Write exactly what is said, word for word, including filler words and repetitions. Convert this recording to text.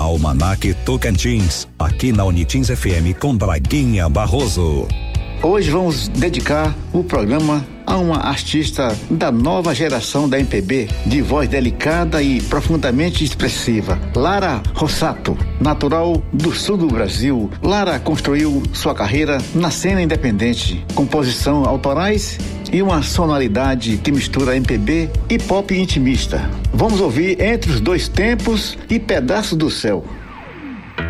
Almanac Tocantins, aqui na Unitins F M com Braguinha Barroso. Hoje vamos dedicar o programa a uma artista da nova geração da M P B, de voz delicada e profundamente expressiva, Lara Rossato. Natural do sul do Brasil, Lara construiu sua carreira na cena independente, composição autorais e uma sonoridade que mistura M P B e pop intimista. Vamos ouvir Entre os Dois Tempos e Pedaço do Céu.